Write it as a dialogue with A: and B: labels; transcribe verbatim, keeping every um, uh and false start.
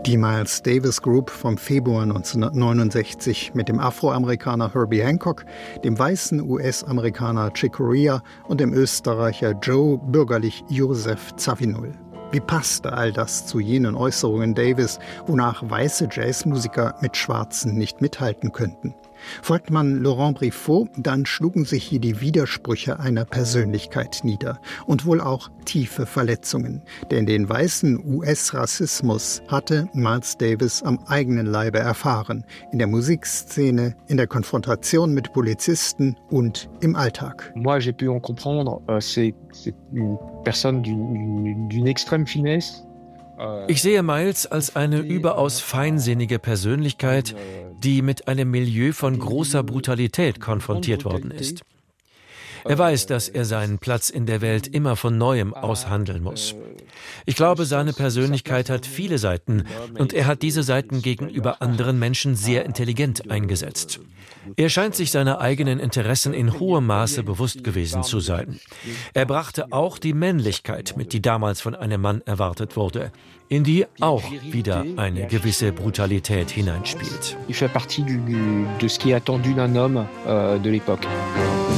A: Die Miles Davis Group vom Februar neunzehnhundertneunundsechzig mit dem Afroamerikaner Herbie Hancock, dem weißen U S-Amerikaner Chick Corea und dem Österreicher Joe bürgerlich Joseph Zawinul. Wie passte all das zu jenen Äußerungen Davis, wonach weiße Jazzmusiker mit Schwarzen nicht mithalten könnten? Folgt man Laurent Briffaut, dann schlugen sich hier die Widersprüche einer Persönlichkeit nieder und wohl auch tiefe Verletzungen. Denn den weißen U S-Rassismus hatte Miles Davis am eigenen Leibe erfahren, in der Musikszene, in der Konfrontation mit Polizisten und im Alltag.
B: Moi, j'ai pu en comprendre, c'est une personne d'une, d'une extrême finesse.
C: Ich sehe Miles als eine überaus feinsinnige Persönlichkeit, die mit einem Milieu von großer Brutalität konfrontiert worden ist. Er weiß, dass er seinen Platz in der Welt immer von Neuem aushandeln muss. Ich glaube, seine Persönlichkeit hat viele Seiten und er hat diese Seiten gegenüber anderen Menschen sehr intelligent eingesetzt. Er scheint sich seiner eigenen Interessen in hohem Maße bewusst gewesen zu sein. Er brachte auch die Männlichkeit mit, die damals von einem Mann erwartet wurde, in die auch wieder eine gewisse Brutalität hineinspielt.
B: Il fait partie du, de ce qui est attendu d'un homme euh, de l'époque.